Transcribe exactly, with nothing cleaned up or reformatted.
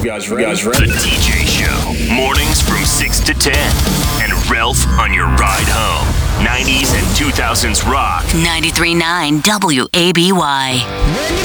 You guys ready? You guys ready? The D J Show. Mornings from six to ten. And Ralph on your ride home. nineties and two thousands rock. ninety-three point nine W A B Y.